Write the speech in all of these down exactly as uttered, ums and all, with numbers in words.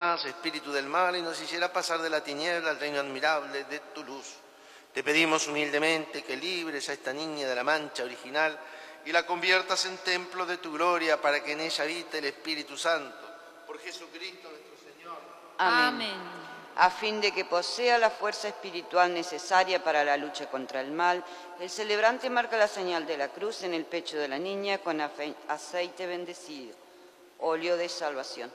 Satanás, espíritu del mal, y nos hiciera pasar de la tiniebla al reino admirable de tu luz. Te pedimos humildemente que libres a esta niña de la mancha original y la conviertas en templo de tu gloria para que en ella habite el Espíritu Santo. Por Jesucristo nuestro Señor. Amén. Amén. A fin de que posea la fuerza espiritual necesaria para la lucha contra el mal, el celebrante marca la señal de la cruz en el pecho de la niña con afe- aceite bendecido, óleo de salvación.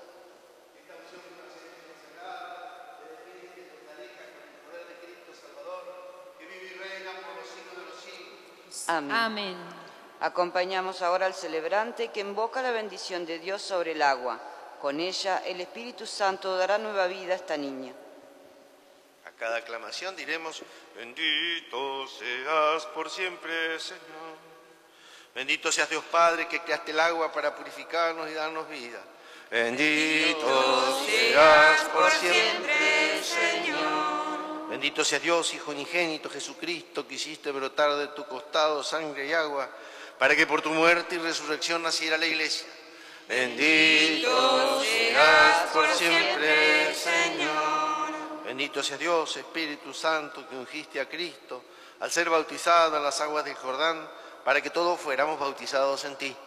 Amén. Amén. Acompañamos ahora al celebrante que invoca la bendición de Dios sobre el agua. Con ella el Espíritu Santo dará nueva vida a esta niña. A cada aclamación diremos, bendito seas por siempre, Señor. Bendito seas Dios Padre, que creaste el agua para purificarnos y darnos vida. Bendito seas por siempre, Señor. Bendito seas Dios, Hijo unigénito, Jesucristo, que hiciste brotar de tu costado sangre y agua, para que por tu muerte y resurrección naciera la Iglesia. Bendito seas por siempre, Señor. Bendito seas Dios, Espíritu Santo, que ungiste a Cristo al ser bautizado en las aguas del Jordán, para que todos fuéramos bautizados en ti.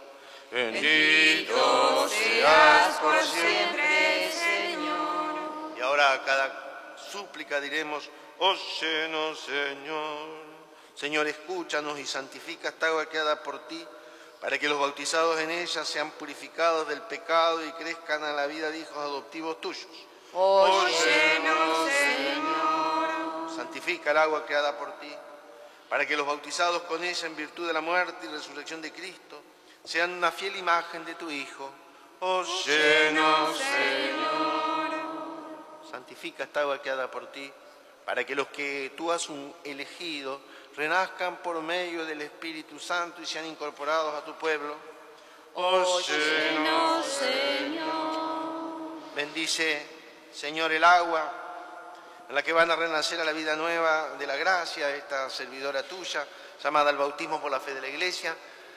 Bendito seas por siempre, Señor. Y ahora a cada súplica diremos, óyenos, Señor. Señor, escúchanos y santifica esta agua que da por ti, para que los bautizados en ella sean purificados del pecado y crezcan a la vida de hijos adoptivos tuyos. Óyenos, Señor. Santifica el agua creada por ti, para que los bautizados con ella en virtud de la muerte y resurrección de Cristo sean una fiel imagen de tu Hijo. Óyenos, Señor. Santifica esta agua creada por ti, para que los que tú has elegido renazcan por medio del Espíritu Santo y sean incorporados a tu pueblo. Óyenos, Señor. Bendice, Señor, el agua en la que van a renacer a la vida nueva de la gracia, esta servidora tuya, llamada al bautismo por la fe de la Iglesia,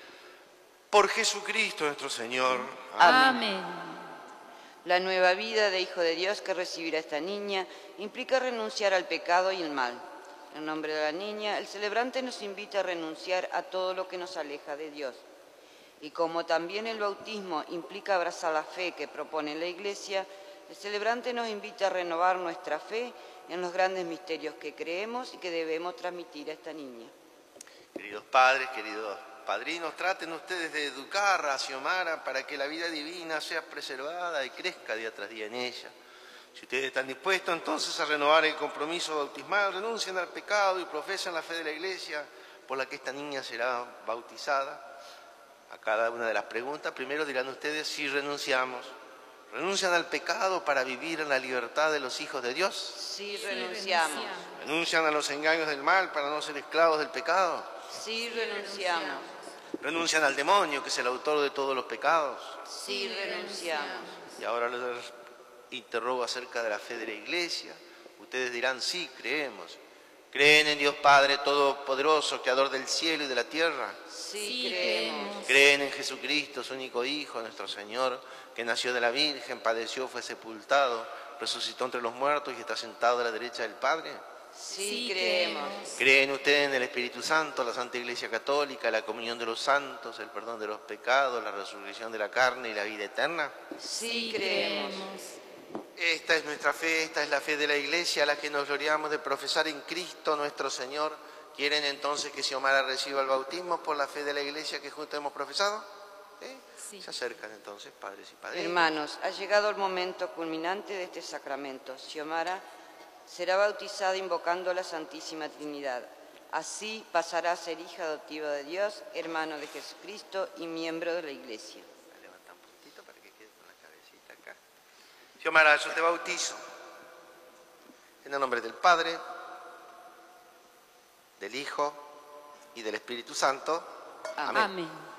por Jesucristo nuestro Señor. Amén. Amén. La nueva vida de Hijo de Dios que recibirá esta niña implica renunciar al pecado y el mal. En nombre de la niña, el celebrante nos invita a renunciar a todo lo que nos aleja de Dios. Y como también el bautismo implica abrazar la fe que propone la Iglesia, el celebrante nos invita a renovar nuestra fe en los grandes misterios que creemos y que debemos transmitir a esta niña. Queridos padres, queridos padrinos, traten ustedes de educar a Xiomara para que la vida divina sea preservada y crezca día tras día en ella. Si ustedes están dispuestos entonces a renovar el compromiso bautismal, renuncien al pecado y profesen la fe de la Iglesia por la que esta niña será bautizada. A cada una de las preguntas, primero dirán ustedes si renunciamos. ¿Renuncian al pecado para vivir en la libertad de los hijos de Dios? Sí, renunciamos. ¿Renuncian a los engaños del mal para no ser esclavos del pecado? Sí, renunciamos. ¿Renuncian al demonio, que es el autor de todos los pecados? Sí, renunciamos. Y ahora les interrogo acerca de la fe de la Iglesia. Ustedes dirán, sí, creemos. ¿Creen en Dios Padre Todopoderoso, Creador del cielo y de la tierra? Sí, creemos. ¿Creen en Jesucristo, su único Hijo, nuestro Señor, que nació de la Virgen, padeció, fue sepultado, resucitó entre los muertos y está sentado a la derecha del Padre? Sí, creemos. ¿Creen ustedes en el Espíritu Santo, la Santa Iglesia Católica, la comunión de los santos, el perdón de los pecados, la resurrección de la carne y la vida eterna? Sí, creemos. Esta es nuestra fe, esta es la fe de la Iglesia, a la que nos gloriamos de profesar en Cristo nuestro Señor. ¿Quieren entonces que Xiomara reciba el bautismo por la fe de la Iglesia que juntos hemos profesado? ¿Eh? Sí. Se acercan entonces, padres y padres. Hermanos, ha llegado el momento culminante de este sacramento. Xiomara será bautizada invocando a la Santísima Trinidad. Así pasará a ser hija adoptiva de Dios, hermano de Jesucristo y miembro de la Iglesia. Levanta un puntito para que quede con la cabecita acá. Xiomara, yo te bautizo en el nombre del Padre, del Hijo y del Espíritu Santo. Amén. Amén.